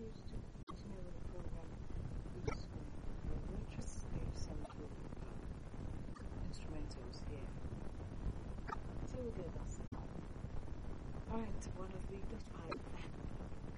used to continue with the program useful. We'll just leave some instrumentals here. So we'll get that. Alright, one of the dot pipe.